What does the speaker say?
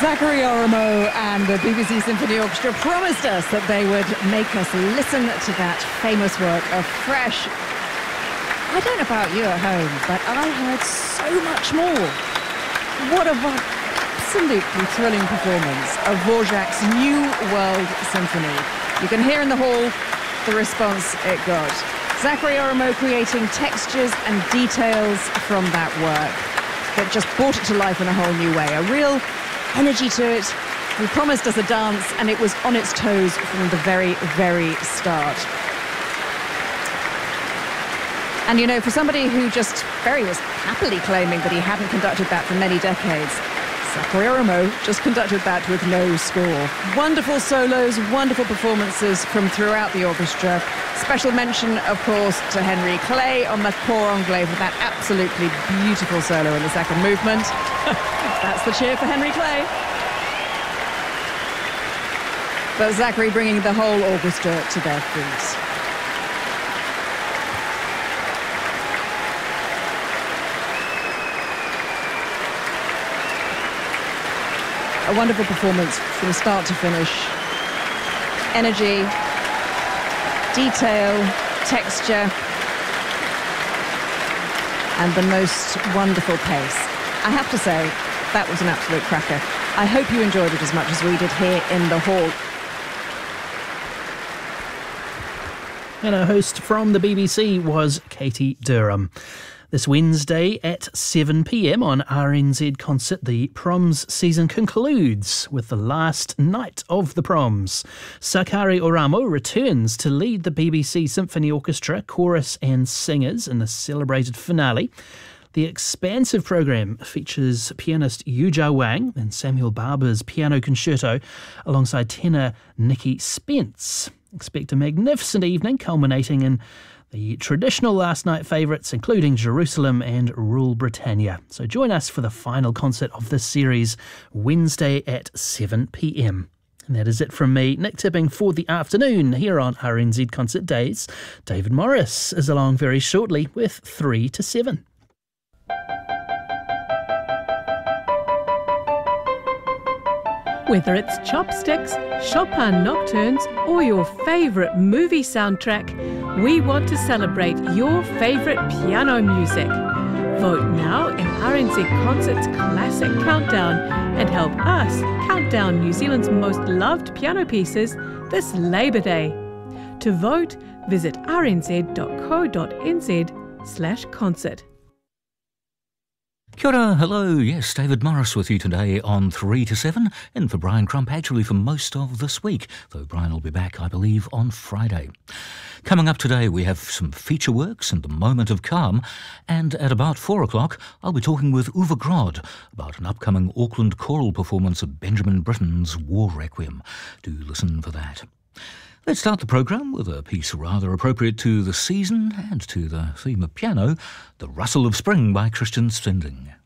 Zachary Oromo and the BBC Symphony Orchestra promised us that they would make us listen to that famous work of fresh. I don't know about you at home, but I heard so much more. What a absolutely thrilling performance of Dvorak's New World Symphony. You can hear in the hall the response it got. Zachary Oromo creating textures and details from that work that just brought it to life in a whole new way. A real energy to it. He promised us a dance, and it was on its toes from the very, very start. And you know, for somebody who just was happily claiming that he hadn't conducted that for many decades, Zachary Oromo just conducted that with no score. Wonderful solos, wonderful performances from throughout the orchestra. Special mention, of course, to Henry Clay on the Cor Anglais with that absolutely beautiful solo in the second movement. That's the cheer for Henry Clay. But Zachary bringing the whole orchestra to their feet. A wonderful performance from start to finish. Energy, detail, texture, and the most wonderful pace. I have to say, that was an absolute cracker. I hope you enjoyed it as much as we did here in the hall. And our host from the BBC was Katie Durham. This Wednesday at 7 p.m. on RNZ Concert, the Proms season concludes with the last night of the Proms. Zachary Oromo returns to lead the BBC Symphony Orchestra, chorus and singers in the celebrated finale. The expansive programme features pianist Yuzhou Wang and Samuel Barber's piano concerto alongside tenor Nicky Spence. Expect a magnificent evening culminating in the traditional last night favourites, including Jerusalem and Rule Britannia. So join us for the final concert of this series, Wednesday at 7 p.m. And that is it from me, Nick Tipping, for the afternoon here on RNZ Concert Days. David Morris is along very shortly with 3 to 7. Whether it's Chopsticks, Chopin Nocturnes, or your favourite movie soundtrack, we want to celebrate your favourite piano music. Vote now in RNZ Concert's Classic Countdown and help us count down New Zealand's most loved piano pieces this Labour Day. To vote, visit rnz.co.nz/concert. Kia ora, hello, yes, David Morris with you today on 3 to 7, and for Brian Crump actually for most of this week, though Brian will be back, I believe, on Friday. Coming up today, we have some feature works and the moment of calm, and at about 4 o'clock, I'll be talking with Uwe Grod about an upcoming Auckland choral performance of Benjamin Britten's War Requiem. Do listen for that. Let's start the programme with a piece rather appropriate to the season and to the theme of piano, The Rustle of Spring by Christian Stinding.